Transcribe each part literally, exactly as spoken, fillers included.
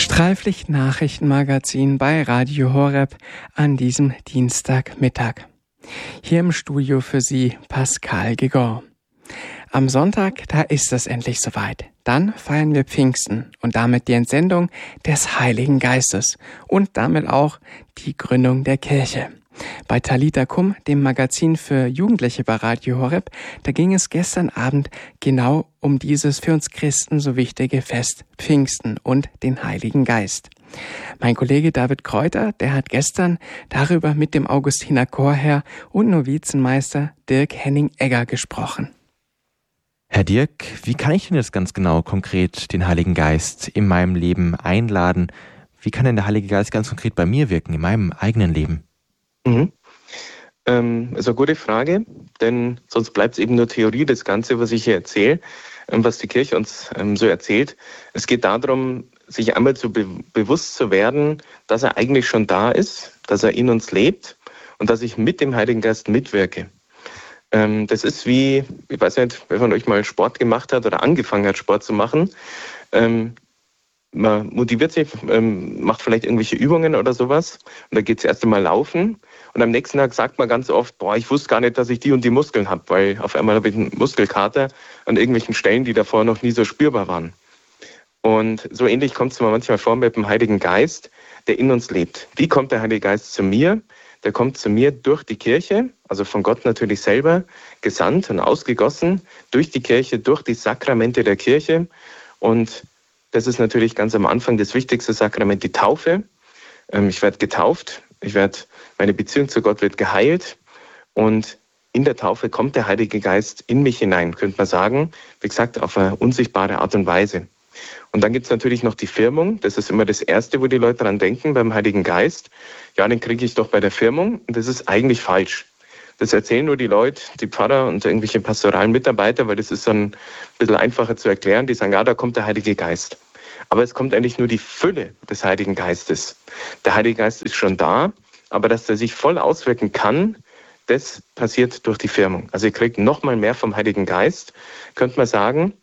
Streiflicht Nachrichtenmagazin bei Radio Horeb an diesem Dienstagmittag. Hier im Studio für Sie Pascal Gigor. Am Sonntag, da ist es endlich soweit. Dann feiern wir Pfingsten und damit die Entsendung des Heiligen Geistes und damit auch die Gründung der Kirche. Bei Talita Kum, dem Magazin für Jugendliche bei Radio Horeb, da ging es gestern Abend genau um dieses für uns Christen so wichtige Fest Pfingsten und den Heiligen Geist. Mein Kollege David Kräuter, der hat gestern darüber mit dem Augustiner Chorherr und Novizenmeister Dirk Henning-Egger gesprochen. Herr Dirk, wie kann ich denn jetzt ganz genau konkret den Heiligen Geist in meinem Leben einladen? Wie kann denn der Heilige Geist ganz konkret bei mir wirken, in meinem eigenen Leben? Mhm. Ähm, ist eine gute Frage, denn sonst bleibt es eben nur Theorie, das Ganze, was ich hier erzähle, ähm, was die Kirche uns ähm, so erzählt. Es geht darum, sich einmal zu be- bewusst zu werden, dass er eigentlich schon da ist, dass er in uns lebt und dass ich mit dem Heiligen Geist mitwirke. Ähm, das ist wie, ich weiß nicht, wer von euch mal Sport gemacht hat oder angefangen hat, Sport zu machen. Ähm, Man motiviert sich, ähm, macht vielleicht irgendwelche Übungen oder sowas und dann geht es erst einmal laufen und am nächsten Tag sagt man ganz oft, boah, ich wusste gar nicht, dass ich die und die Muskeln habe, weil auf einmal habe ich einen Muskelkater an irgendwelchen Stellen, die davor noch nie so spürbar waren. Und so ähnlich kommt es mir manchmal vor mit dem Heiligen Geist, der in uns lebt. Wie kommt der Heilige Geist zu mir? Der kommt zu mir durch die Kirche, also von Gott natürlich selber, gesandt und ausgegossen, durch die Kirche, durch die Sakramente der Kirche. Und das ist natürlich ganz am Anfang das wichtigste Sakrament, die Taufe. Ich werde getauft, ich werde, meine Beziehung zu Gott wird geheilt und in der Taufe kommt der Heilige Geist in mich hinein, könnte man sagen, wie gesagt, auf eine unsichtbare Art und Weise. Und dann gibt es natürlich noch die Firmung, das ist immer das Erste, wo die Leute dran denken beim Heiligen Geist. Ja, den kriege ich doch bei der Firmung und das ist eigentlich falsch. Das erzählen nur die Leute, die Pfarrer und irgendwelche pastoralen Mitarbeiter, weil das ist dann ein bisschen einfacher zu erklären. Die sagen, ja, da kommt der Heilige Geist. Aber es kommt eigentlich nur die Fülle des Heiligen Geistes. Der Heilige Geist ist schon da, aber dass er sich voll auswirken kann, das passiert durch die Firmung. Also ihr kriegt noch mal mehr vom Heiligen Geist, könnte man sagen.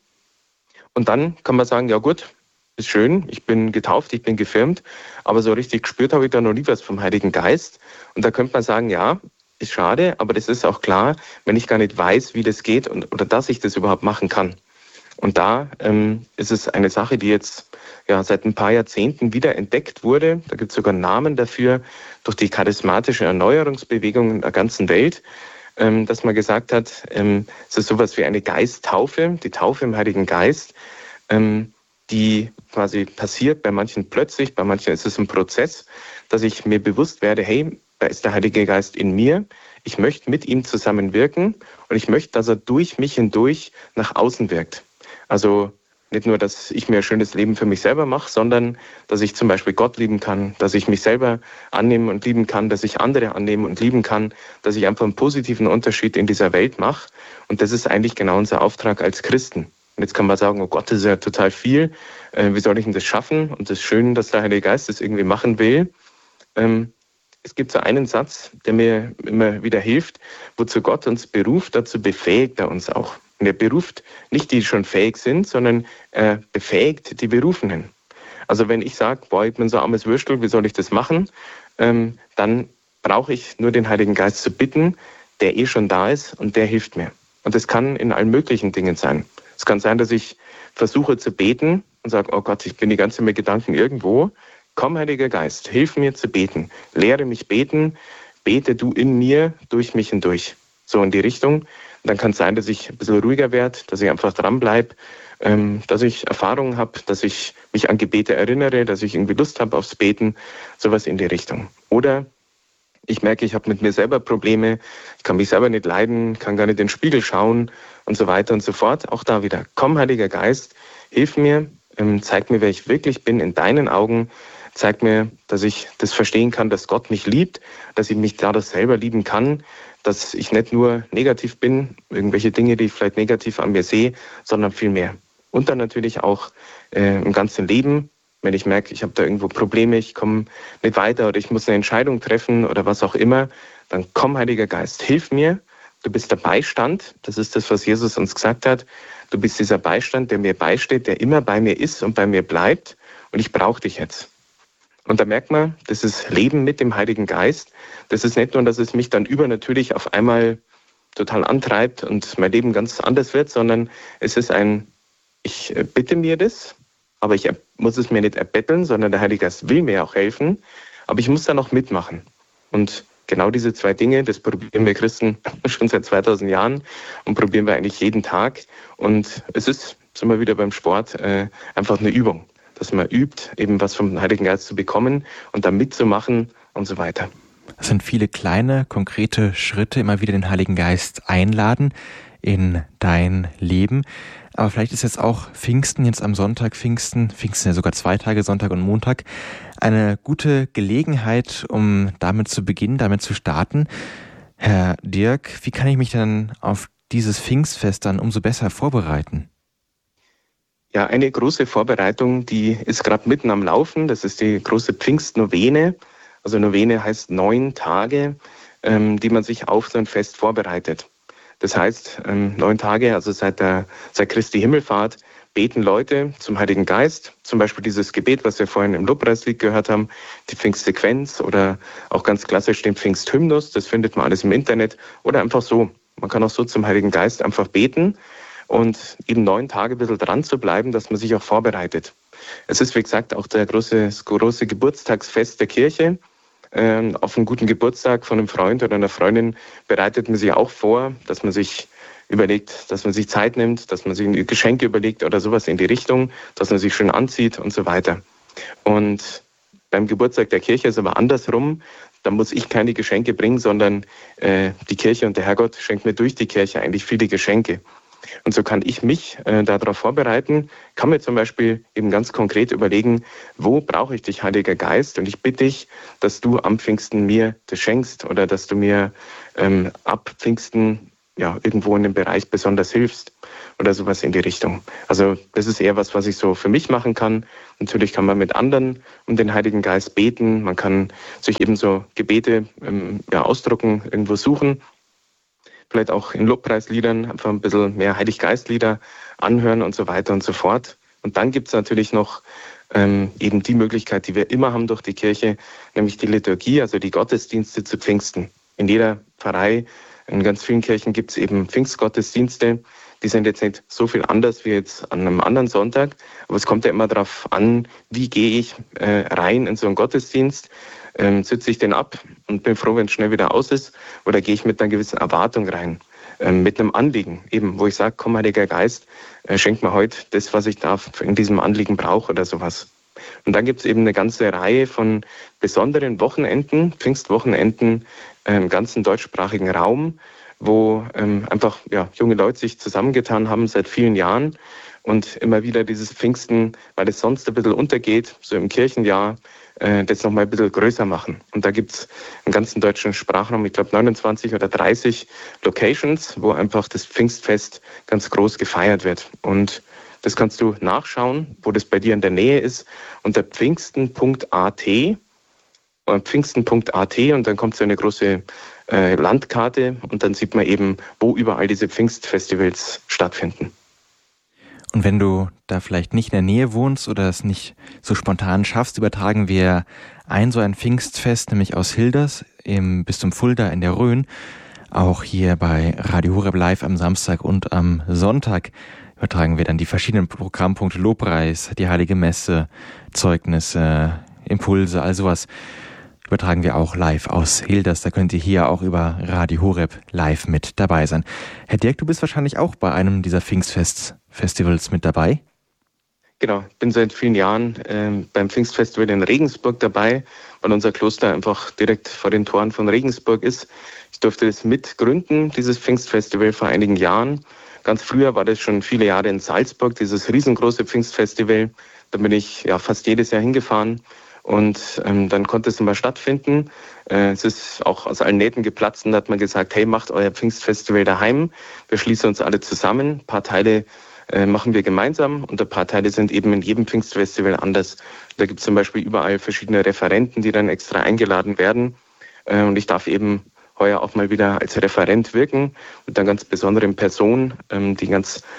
Und dann kann man sagen, ja gut, ist schön, ich bin getauft, ich bin gefirmt, aber so richtig gespürt habe ich da noch nie was vom Heiligen Geist. Und da könnte man sagen, ja, ist schade, aber das ist auch klar, wenn ich gar nicht weiß, wie das geht und, oder dass ich das überhaupt machen kann. Und da ähm, ist es eine Sache, die jetzt ja seit ein paar Jahrzehnten wieder entdeckt wurde. Da gibt es sogar Namen dafür durch die charismatische Erneuerungsbewegung in der ganzen Welt, ähm, dass man gesagt hat, ähm, es ist sowas wie eine Geisttaufe, die Taufe im Heiligen Geist, ähm, die quasi passiert, bei manchen plötzlich, bei manchen ist es ein Prozess, dass ich mir bewusst werde, hey, da ist der Heilige Geist in mir. Ich möchte mit ihm zusammenwirken und ich möchte, dass er durch mich hindurch nach außen wirkt. Also nicht nur, dass ich mir ein schönes Leben für mich selber mache, sondern dass ich zum Beispiel Gott lieben kann, dass ich mich selber annehmen und lieben kann, dass ich andere annehmen und lieben kann, dass ich einfach einen positiven Unterschied in dieser Welt mache. Und das ist eigentlich genau unser Auftrag als Christen. Und jetzt kann man sagen, oh Gott, das ist ja total viel. Äh, wie soll ich denn das schaffen? Und das ist schön, dass der Heilige Geist das irgendwie machen will. Ähm, Es gibt so einen Satz, der mir immer wieder hilft, wozu Gott uns beruft, dazu befähigt er uns auch. Und er beruft nicht die, die schon fähig sind, sondern er befähigt die Berufenen. Also wenn ich sage, boah, ich bin so ein armes Würstel, wie soll ich das machen? Ähm, dann brauche ich nur den Heiligen Geist zu bitten, der eh schon da ist und der hilft mir. Und das kann in allen möglichen Dingen sein. Es kann sein, dass ich versuche zu beten und sage, oh Gott, ich bin die ganze Zeit mit Gedanken irgendwo. Komm, Heiliger Geist, hilf mir zu beten. Lehre mich beten. Bete du in mir, durch mich hindurch. So in die Richtung. Dann kann es sein, dass ich ein bisschen ruhiger werde, dass ich einfach dranbleibe, ähm, dass ich Erfahrungen habe, dass ich mich an Gebete erinnere, dass ich irgendwie Lust habe aufs Beten. Sowas in die Richtung. Oder ich merke, ich habe mit mir selber Probleme. Ich kann mich selber nicht leiden, kann gar nicht in den Spiegel schauen und so weiter und so fort. Auch da wieder. Komm, Heiliger Geist, hilf mir, ähm, zeig mir, wer ich wirklich bin in deinen Augen. Zeigt mir, dass ich das verstehen kann, dass Gott mich liebt, dass ich mich dadurch selber lieben kann, dass ich nicht nur negativ bin, irgendwelche Dinge, die ich vielleicht negativ an mir sehe, sondern viel mehr. Und dann natürlich auch äh, im ganzen Leben, wenn ich merke, ich habe da irgendwo Probleme, ich komme nicht weiter oder ich muss eine Entscheidung treffen oder was auch immer, dann komm, Heiliger Geist, hilf mir. Du bist der Beistand, das ist das, was Jesus uns gesagt hat. Du bist dieser Beistand, der mir beisteht, der immer bei mir ist und bei mir bleibt. und ich brauche dich jetzt. Und da merkt man, das ist Leben mit dem Heiligen Geist. Das ist nicht nur, dass es mich dann übernatürlich auf einmal total antreibt und mein Leben ganz anders wird, sondern es ist ein, ich bitte mir das, aber ich muss es mir nicht erbetteln, sondern der Heilige Geist will mir auch helfen, aber ich muss da noch mitmachen. Und genau diese zwei Dinge, das probieren wir Christen schon seit zweitausend Jahren und probieren wir eigentlich jeden Tag. Und es ist, sind wir wieder beim Sport, äh, einfach eine Übung, dass man übt, eben was vom Heiligen Geist zu bekommen und da mitzumachen und so weiter. Es sind viele kleine, konkrete Schritte, immer wieder den Heiligen Geist einladen in dein Leben. Aber vielleicht ist jetzt auch Pfingsten, jetzt am Sonntag Pfingsten, Pfingsten ja sogar zwei Tage, Sonntag und Montag, eine gute Gelegenheit, um damit zu beginnen, damit zu starten. Herr Dirk, wie kann ich mich denn auf dieses Pfingstfest dann umso besser vorbereiten? Ja, eine große Vorbereitung, die ist gerade mitten am Laufen. Das ist die große Pfingstnovene. Also Novene heißt neun Tage, ähm, die man sich auf so ein Fest vorbereitet. Das heißt, ähm, neun Tage, also seit der seit Christi Himmelfahrt, beten Leute zum Heiligen Geist. Zum Beispiel dieses Gebet, was wir vorhin im Lobpreislied gehört haben, die Pfingstsequenz oder auch ganz klassisch den Pfingsthymnus. Das findet man alles im Internet oder einfach so. Man kann auch so zum Heiligen Geist einfach beten und eben neun Tage ein bisschen dran zu bleiben, dass man sich auch vorbereitet. Es ist, wie gesagt, auch der große, das große Geburtstagsfest der Kirche. Ähm, auf einen guten Geburtstag von einem Freund oder einer Freundin bereitet man sich auch vor, dass man sich überlegt, dass man sich Zeit nimmt, dass man sich Geschenke überlegt oder sowas in die Richtung, dass man sich schön anzieht und so weiter. Und beim Geburtstag der Kirche ist aber andersrum. Da muss ich keine Geschenke bringen, sondern äh, die Kirche und der Herrgott schenkt mir durch die Kirche eigentlich viele Geschenke. Und so kann ich mich äh, darauf vorbereiten, kann mir zum Beispiel eben ganz konkret überlegen, wo brauche ich dich, Heiliger Geist? Und ich bitte dich, dass du am Pfingsten mir das schenkst oder dass du mir ähm, ab Pfingsten ja, irgendwo in dem Bereich besonders hilfst oder sowas in die Richtung. Also das ist eher was, was ich so für mich machen kann. Natürlich kann man mit anderen um den Heiligen Geist beten. Man kann sich eben so Gebete ähm, ja, ausdrucken, irgendwo suchen. Vielleicht auch in Lobpreisliedern einfach ein bisschen mehr Heiliggeistlieder anhören und so weiter und so fort. Und dann gibt es natürlich noch ähm, eben die Möglichkeit, die wir immer haben durch die Kirche, nämlich die Liturgie, also die Gottesdienste zu Pfingsten. In jeder Pfarrei, in ganz vielen Kirchen gibt es eben Pfingstgottesdienste. Die sind jetzt nicht so viel anders wie jetzt an einem anderen Sonntag, aber es kommt ja immer darauf an, wie gehe ich äh, rein in so einen Gottesdienst. Ähm, sitze ich den ab und bin froh, wenn es schnell wieder aus ist, oder gehe ich mit einer gewissen Erwartung rein, ähm, mit einem Anliegen, eben, wo ich sage, komm, Heiliger Geist, äh, schenk mir heute das, was ich da in diesem Anliegen brauche oder sowas. Und dann gibt es eben eine ganze Reihe von besonderen Wochenenden, Pfingstwochenenden äh, im ganzen deutschsprachigen Raum, wo ähm, einfach ja, junge Leute sich zusammengetan haben seit vielen Jahren und immer wieder dieses Pfingsten, weil es sonst ein bisschen untergeht, so im Kirchenjahr, äh, das nochmal ein bisschen größer machen. Und da gibt es im ganzen deutschen Sprachraum, ich glaube neunundzwanzig oder dreißig Locations, wo einfach das Pfingstfest ganz groß gefeiert wird. Und das kannst du nachschauen, wo das bei dir in der Nähe ist, unter pfingsten punkt a t, pfingsten punkt a t, und dann kommt so eine große äh, Landkarte und dann sieht man eben, wo überall diese Pfingstfestivals stattfinden. Und wenn du da vielleicht nicht in der Nähe wohnst oder es nicht so spontan schaffst, übertragen wir ein so ein Pfingstfest, nämlich aus Hilders im Bistum Fulda in der Rhön, auch hier bei Radio Horeb Live am Samstag und am Sonntag übertragen wir dann die verschiedenen Programmpunkte Lobpreis, die Heilige Messe, Zeugnisse, Impulse, all sowas übertragen wir auch live aus Hilders. Da könnt ihr hier auch über Radio Horeb live mit dabei sein. Herr Dirk, du bist wahrscheinlich auch bei einem dieser Pfingstfestivals mit dabei? Genau, ich bin seit vielen Jahren äh, beim Pfingstfestival in Regensburg dabei, weil unser Kloster einfach direkt vor den Toren von Regensburg ist. Ich durfte das mitgründen, dieses Pfingstfestival, vor einigen Jahren. Ganz früher war das schon viele Jahre in Salzburg, dieses riesengroße Pfingstfestival. Da bin ich ja fast jedes Jahr hingefahren. Und ähm, dann konnte es immer stattfinden. Äh, es ist auch aus allen Nähten geplatzt und da hat man gesagt, hey, macht euer Pfingstfestival daheim. Wir schließen uns alle zusammen. Ein paar Teile äh, machen wir gemeinsam und ein paar Teile sind eben in jedem Pfingstfestival anders. Da gibt es zum Beispiel überall verschiedene Referenten, die dann extra eingeladen werden. Äh, und ich darf eben heuer auch mal wieder als Referent wirken mit einer ganz besonderen Person, ähm, die ganz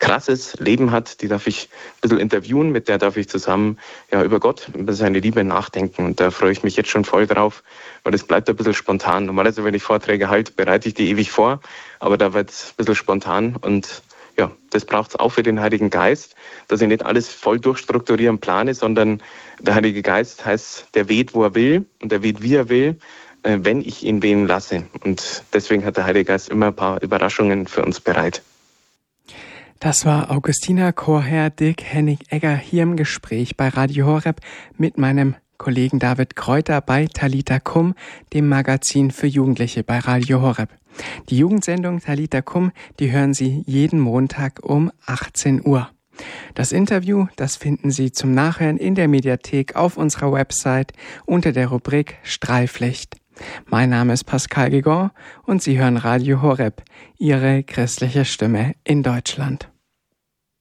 krasses Leben hat, die darf ich ein bisschen interviewen, mit der darf ich zusammen ja über Gott, über seine Liebe nachdenken. Und da freue ich mich jetzt schon voll drauf, weil es bleibt ein bisschen spontan. Normalerweise, wenn ich Vorträge halte, bereite ich die ewig vor, aber da wird es ein bisschen spontan und ja, das braucht es auch für den Heiligen Geist, dass ich nicht alles voll durchstrukturieren plane, sondern der Heilige Geist heißt, der weht, wo er will und der weht, wie er will, wenn ich ihn wehen lasse. Und deswegen hat der Heilige Geist immer ein paar Überraschungen für uns bereit. Das war Augustiner Chorherr Dirk Henning Egger hier im Gespräch bei Radio Horeb mit meinem Kollegen David Kräuter bei Talita Kum, dem Magazin für Jugendliche bei Radio Horeb. Die Jugendsendung Talita Kum, die hören Sie jeden Montag um achtzehn Uhr. Das Interview, das finden Sie zum Nachhören in der Mediathek auf unserer Website unter der Rubrik Streiflicht. Mein Name ist Pascal Gegon und Sie hören Radio Horeb, Ihre christliche Stimme in Deutschland.